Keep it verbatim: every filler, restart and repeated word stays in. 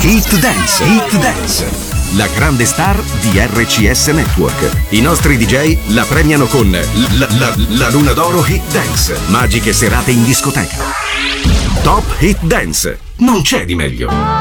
Hit Dance, Hit Dance, la grande star di R C S Network. I nostri D J la premiano con la, la, la Luna d'Oro Hit Dance, magiche serate in discoteca. Top Hit Dance, non c'è di meglio.